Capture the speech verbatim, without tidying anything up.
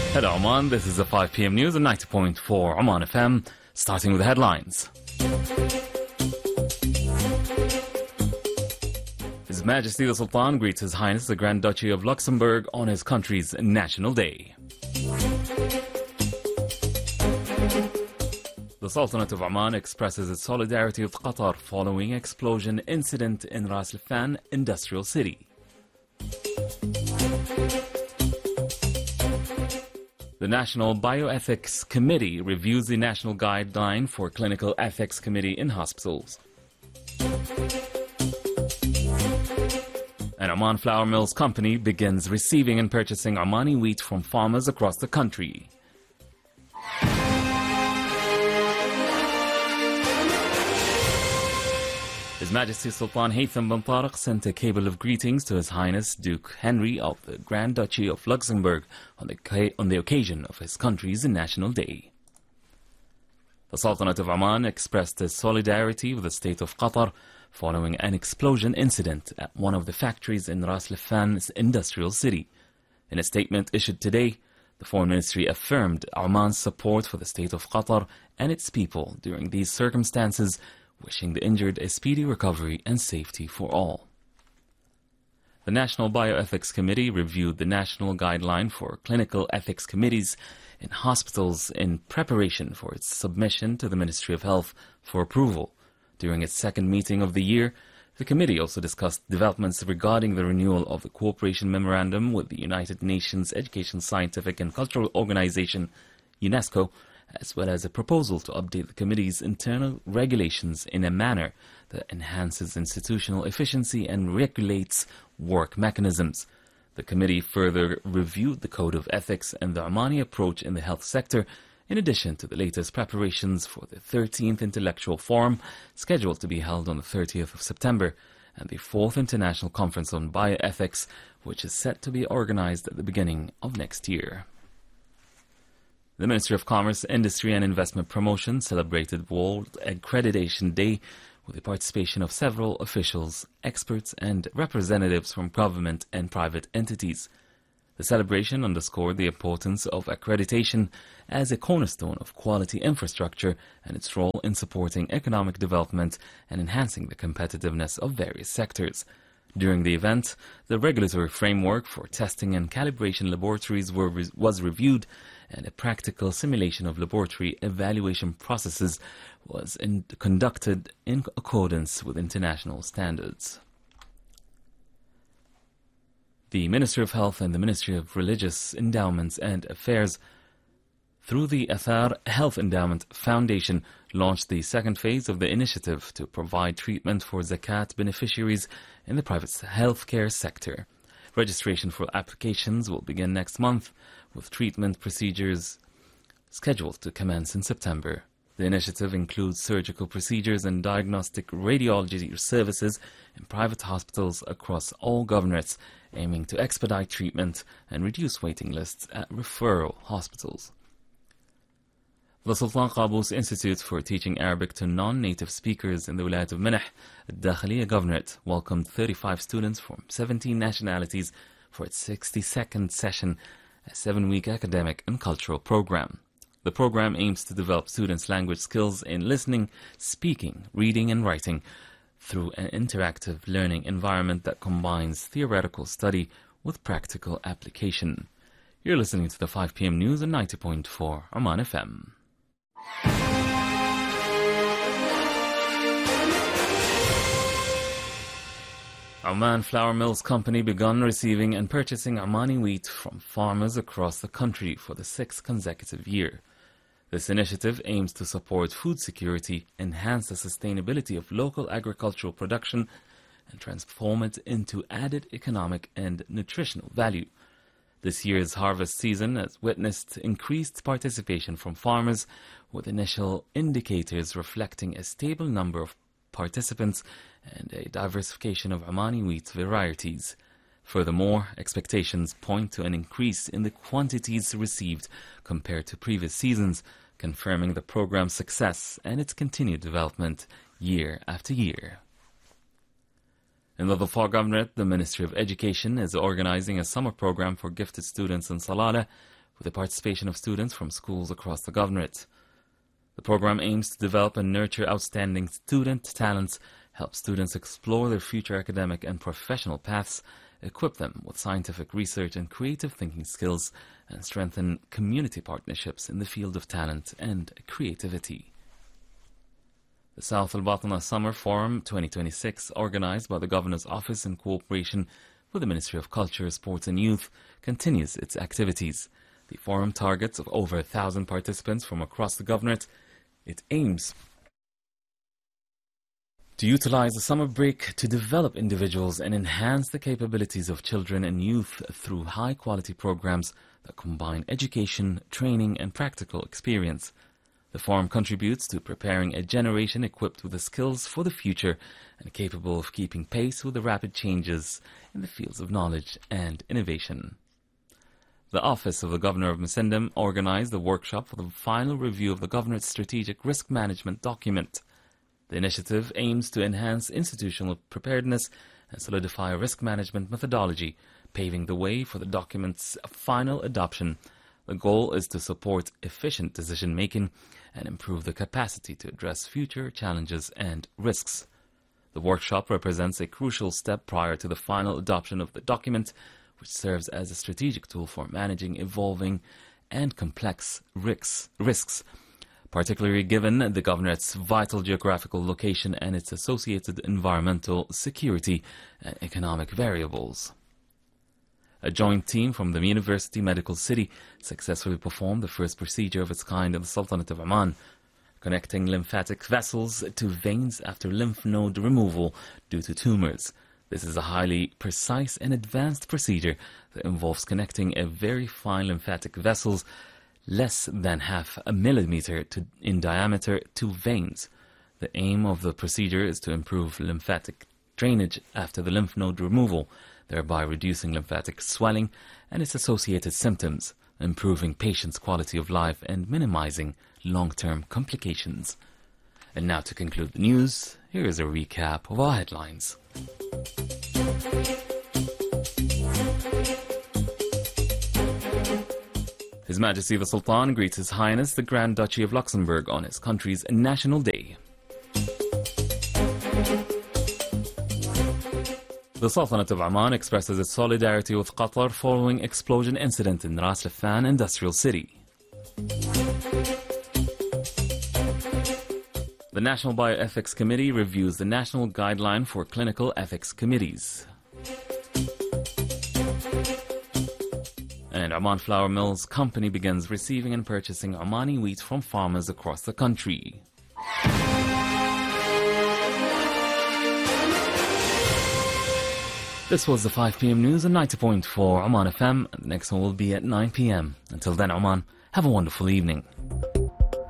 Hello Oman, this is the five p m news on ninety point four Oman F M, starting with the headlines. His Majesty the Sultan greets His Highness the Grand Duchy of Luxembourg on his country's National Day. The Sultanate of Oman expresses its solidarity with Qatar following explosion incident in Ras Al Khaimah Industrial City. The National Bioethics Committee reviews the National Guideline for Clinical Ethics Committee in Hospitals. An Oman Flour Mills Company begins receiving and purchasing Omani wheat from farmers across the country. His Majesty Sultan Haytham bin Tariq sent a cable of greetings to His Highness Duke Henry of the Grand Duchy of Luxembourg on the, on the occasion of his country's National Day. The Sultanate of Oman expressed its solidarity with the state of Qatar following an explosion incident at one of the factories in Ras Al Khaimah's industrial city. In a statement issued today, the Foreign Ministry affirmed Oman's support for the state of Qatar and its people during these circumstances, wishing the injured a speedy recovery and safety for all. The National Bioethics Committee reviewed the National Guideline for Clinical Ethics Committees in Hospitals in preparation for its submission to the Ministry of Health for approval. During its second meeting of the year, the committee also discussed developments regarding the renewal of the cooperation memorandum with the United Nations Education, Scientific and Cultural Organization, UNESCO, as well as a proposal to update the committee's internal regulations in a manner that enhances institutional efficiency and regulates work mechanisms. The committee further reviewed the Code of Ethics and the Omani approach in the health sector, in addition to the latest preparations for the thirteenth Intellectual Forum, scheduled to be held on the thirtieth of September, and the fourth International Conference on Bioethics, which is set to be organized at the beginning of next year. The Ministry of Commerce, Industry and Investment Promotion celebrated World Accreditation Day with the participation of several officials, experts and representatives from government and private entities. The celebration underscored the importance of accreditation as a cornerstone of quality infrastructure and its role in supporting economic development and enhancing the competitiveness of various sectors. During the event, the regulatory framework for testing and calibration laboratories were, was reviewed, and a practical simulation of laboratory evaluation processes was in, conducted in accordance with international standards. The Ministry of Health and the Ministry of Religious Endowments and Affairs, through the Athar Health Endowment Foundation, launched the second phase of the initiative to provide treatment for Zakat beneficiaries in the private healthcare sector. Registration for applications will begin next month, with treatment procedures scheduled to commence in September. The initiative includes surgical procedures and diagnostic radiology services in private hospitals across all governorates, aiming to expedite treatment and reduce waiting lists at referral hospitals. The Sultan Qaboos Institute for Teaching Arabic to Non-Native Speakers in the Wilayat of Minah, Dakhiliya Governorate, welcomed thirty-five students from seventeen nationalities for its sixty-second session, a seven-week academic and cultural program. The program aims to develop students' language skills in listening, speaking, reading and writing through an interactive learning environment that combines theoretical study with practical application. You're listening to the five p m news on ninety point four Oman F M. Oman Flour Mills Company begun receiving and purchasing Omani wheat from farmers across the country for the sixth consecutive year. This initiative aims to support food security, enhance the sustainability of local agricultural production, and transform it into added economic and nutritional value. This year's harvest season has witnessed increased participation from farmers, with initial indicators reflecting a stable number of participants and a diversification of Omani wheat varieties. Furthermore, expectations point to an increase in the quantities received compared to previous seasons, confirming the program's success and its continued development year after year. In the Dhofar Governorate, the Ministry of Education is organizing a summer program for gifted students in Salalah with the participation of students from schools across the governorate. The program aims to develop and nurture outstanding student talents, help students explore their future academic and professional paths, equip them with scientific research and creative thinking skills, and strengthen community partnerships in the field of talent and creativity. The South Al Batna Summer Forum twenty twenty-six, organised by the Governor's Office in cooperation with the Ministry of Culture, Sports and Youth, continues its activities. The forum targets of over a thousand participants from across the Governorate. It aims to utilize the summer break to develop individuals and enhance the capabilities of children and youth through high-quality programs that combine education, training and practical experience. The forum contributes to preparing a generation equipped with the skills for the future and capable of keeping pace with the rapid changes in the fields of knowledge and innovation. The Office of the Governor of Musindom organized a workshop for the final review of the Governorate's Strategic Risk Management document. The initiative aims to enhance institutional preparedness and solidify a risk management methodology, paving the way for the document's final adoption. The goal is to support efficient decision-making and improve the capacity to address future challenges and risks. The workshop represents a crucial step prior to the final adoption of the document, which serves as a strategic tool for managing evolving and complex risks, risks, particularly given the Governorate's vital geographical location and its associated environmental, security and economic variables. A joint team from the University Medical City successfully performed the first procedure of its kind in the Sultanate of Oman, connecting lymphatic vessels to veins after lymph node removal due to tumors. This is a highly precise and advanced procedure that involves connecting a very fine lymphatic vessels less than half a millimeter to, in diameter to veins. The aim of the procedure is to improve lymphatic drainage after the lymph node removal, thereby reducing lymphatic swelling and its associated symptoms, improving patients' quality of life and minimizing long-term complications. And now to conclude the news, here is a recap of our headlines. His Majesty the Sultan greets His Highness the Grand Duchy of Luxembourg on his country's National Day. The Sultanate of Oman expresses its solidarity with Qatar following explosion incident in Ras Laffan Industrial City. The National Bioethics Committee reviews the National Guideline for Clinical Ethics Committees. And Oman Flour Mills Company begins receiving and purchasing Omani wheat from farmers across the country. This was the five p m news on ninety point four Oman F M. The next one will be at nine p m Until then, Oman, have a wonderful evening.